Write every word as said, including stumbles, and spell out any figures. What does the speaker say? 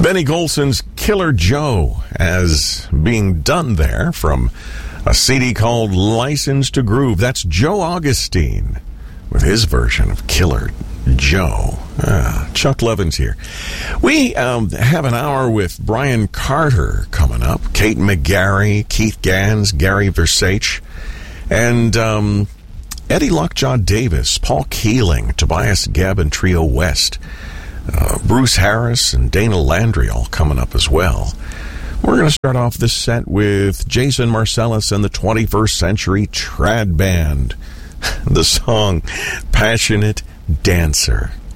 Benny Golson's Killer Joe as being done there from a C D called License to Groove. That's Joe Augustine with his version of Killer Joe. Ah, Chuck Levins here. We um, have an hour with Brian Carter coming up, Kate McGarry, Keith Gans, Gary Versace, and um, Eddie Lockjaw Davis, Paul Keeling, Tobias Gebb, and Trio West. Uh, Bruce Harris and Dana Landry all coming up as well. We're going to start off this set with Jason Marcellus and the twenty-first Century Trad Band. The song Passionate Dancer.